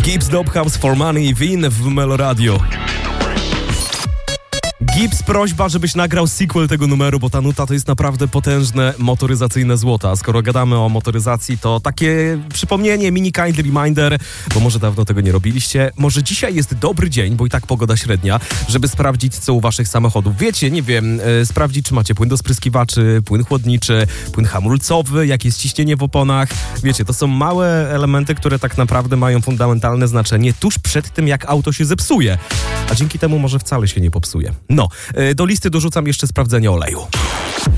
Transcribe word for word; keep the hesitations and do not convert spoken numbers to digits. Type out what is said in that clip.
Gibbs Dophouse for Money, Win w Meloradio. Gibbs, prośba, żebyś nagrał sequel tego numeru, bo ta nuta to jest naprawdę potężne motoryzacyjne złoto. A skoro gadamy o motoryzacji, to takie przypomnienie, mini kind reminder, bo może dawno tego nie robiliście. Może dzisiaj jest dobry dzień, bo i tak pogoda średnia, żeby sprawdzić, co u waszych samochodów. Wiecie, nie wiem, yy, sprawdzić, czy macie płyn do spryskiwaczy, płyn chłodniczy, płyn hamulcowy, jakie jest ciśnienie w oponach. Wiecie, to są małe elementy, które tak naprawdę mają fundamentalne znaczenie tuż przed tym, jak auto się zepsuje. A dzięki temu może wcale się nie popsuje. No, yy, do listy dorzucam jeszcze sprawdzenie oleju.